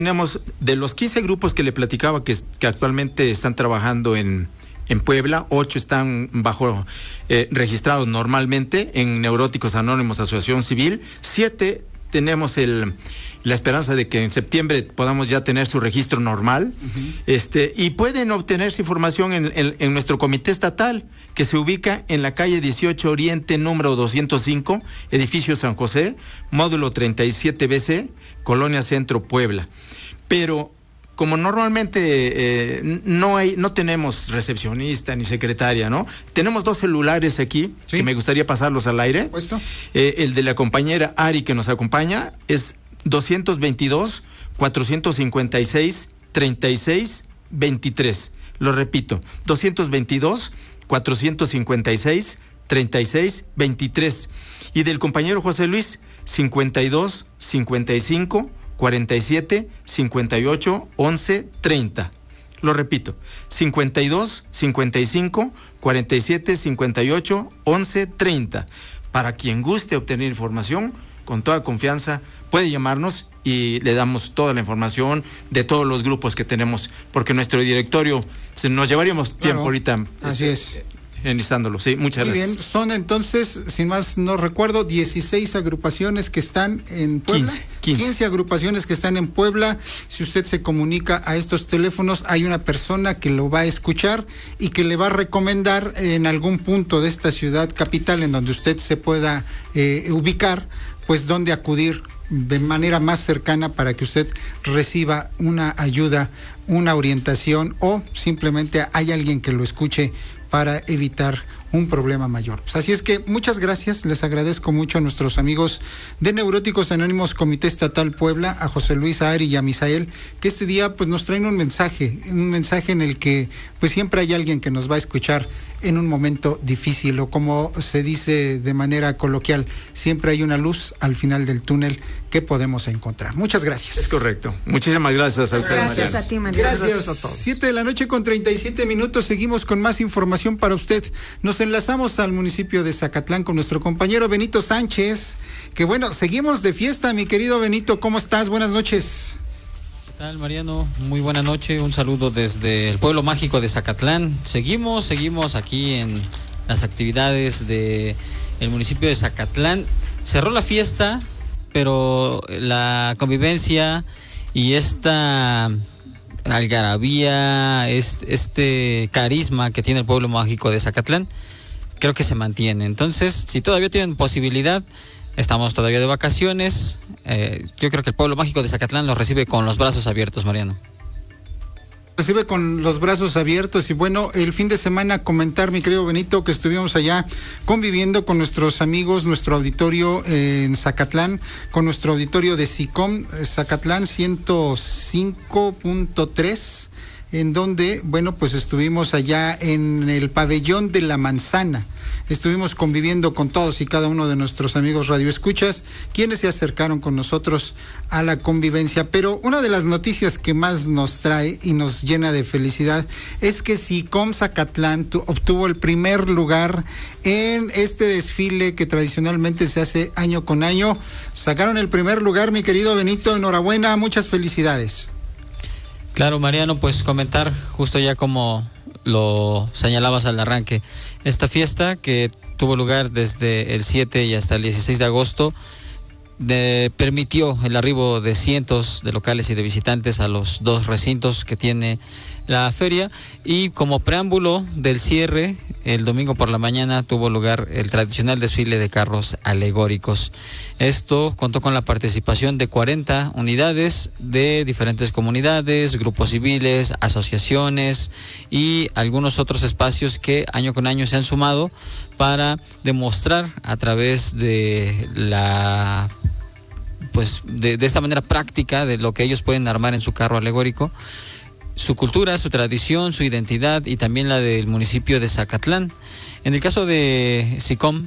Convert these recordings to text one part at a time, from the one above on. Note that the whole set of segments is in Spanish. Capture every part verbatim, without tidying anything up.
Tenemos de los quince grupos que le platicaba que, que actualmente están trabajando en, en Puebla, ocho están bajo eh, registrados normalmente en Neuróticos Anónimos Asociación Civil, siete tenemos el, la esperanza de que en septiembre podamos ya tener su registro normal, uh-huh. este, y pueden obtener su información en, en, en nuestro comité estatal, que se ubica en la calle dieciocho Oriente, número doscientos cinco, edificio San José, módulo treinta y siete B C, Colonia Centro, Puebla. Pero como normalmente eh, no hay, no tenemos recepcionista ni secretaria, ¿no? Tenemos dos celulares aquí, ¿sí?, que me gustaría pasarlos al aire. Eh, el de la compañera Ari, que nos acompaña, es doscientos veintidós, cuatrocientos cincuenta y seis, treinta y seis, veintitrés. Lo repito, doscientos veintidós, cuatrocientos cincuenta y seis, treinta y seis, veintitrés. Y del compañero José Luis, cincuenta y dos, cincuenta y cinco, cuarenta y siete, cincuenta y ocho, once, treinta. Lo repito, cincuenta y dos, cincuenta y cinco, cuarenta y siete, cincuenta y ocho, once, treinta. Para quien guste obtener información, con toda confianza, puede llamarnos y le damos toda la información de todos los grupos que tenemos, porque nuestro directorio, se nos llevaríamos tiempo, claro, ahorita. Así es. Enlistándolo, sí, muchas Muy gracias. Bien, son entonces, sin más no recuerdo, dieciséis agrupaciones que están en Puebla. quince, quince. quince agrupaciones que están en Puebla. Si usted se comunica a estos teléfonos, hay una persona que lo va a escuchar y que le va a recomendar en algún punto de esta ciudad capital en donde usted se pueda eh, ubicar, pues donde acudir de manera más cercana para que usted reciba una ayuda, una orientación, o simplemente hay alguien que lo escuche para evitar un problema mayor. Pues así es que muchas gracias, les agradezco mucho a nuestros amigos de Neuróticos Anónimos Comité Estatal Puebla, a José Luis, a Ari y a Misael, que este día pues nos traen un mensaje, un mensaje en el que pues siempre hay alguien que nos va a escuchar en un momento difícil, o como se dice de manera coloquial, siempre hay una luz al final del túnel que podemos encontrar. Muchas gracias. Es correcto. Muchísimas gracias a ustedes. Gracias Mariano. a ti, Mariano. Gracias. Gracias a todos. Siete de la noche con treinta y siete minutos. Seguimos con más información para usted. Nos enlazamos al municipio de Zacatlán con nuestro compañero Benito Sánchez. Que bueno, seguimos de fiesta, mi querido Benito. ¿Cómo estás? Buenas noches. ¿Qué tal, Mariano? Muy buena noche. Un saludo desde el pueblo mágico de Zacatlán. Seguimos, seguimos aquí en las actividades de el municipio de Zacatlán. Cerró la fiesta, pero la convivencia y esta algarabía, este carisma que tiene el pueblo mágico de Zacatlán, creo que se mantiene. Entonces, si todavía tienen posibilidad, estamos todavía de vacaciones, eh, yo creo que el pueblo mágico de Zacatlán los recibe con los brazos abiertos, Mariano. Recibe con los brazos abiertos. Y bueno, el fin de semana comentar, mi querido Benito, que estuvimos allá conviviendo con nuestros amigos, nuestro auditorio eh, en Zacatlán, con nuestro auditorio de SICOM, eh, Zacatlán ciento cinco punto tres, en donde, bueno, pues estuvimos allá en el pabellón de la manzana. Estuvimos conviviendo con todos y cada uno de nuestros amigos radioescuchas, quienes se acercaron con nosotros a la convivencia. Pero una de las noticias que más nos trae y nos llena de felicidad es que SICOM Zacatlán tu, obtuvo el primer lugar en este desfile que tradicionalmente se hace año con año. Sacaron el primer lugar, mi querido Benito, enhorabuena, muchas felicidades. Claro, Mariano, pues comentar justo ya como lo señalabas al arranque, esta fiesta que tuvo lugar desde el siete y hasta el dieciséis de agosto de, permitió el arribo de cientos de locales y de visitantes a los dos recintos que tiene la feria, y como preámbulo del cierre, el domingo por la mañana tuvo lugar el tradicional desfile de carros alegóricos. Esto contó con la participación de cuarenta unidades de diferentes comunidades, grupos civiles, asociaciones y algunos otros espacios que año con año se han sumado para demostrar a través de la pues de, de esta manera práctica de lo que ellos pueden armar en su carro alegórico, su cultura, su tradición, su identidad y también la del municipio de Zacatlán. En el caso de SICOM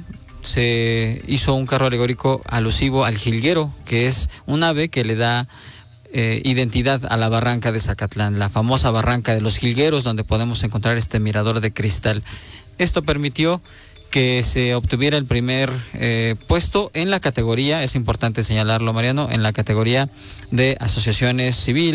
se hizo un carro alegórico alusivo al jilguero, que es un ave que le da eh, identidad a la barranca de Zacatlán, la famosa barranca de los jilgueros, donde podemos encontrar este mirador de cristal. Esto permitió que se obtuviera el primer eh, puesto en la categoría, es importante señalarlo, Mariano, en la categoría de asociaciones civiles.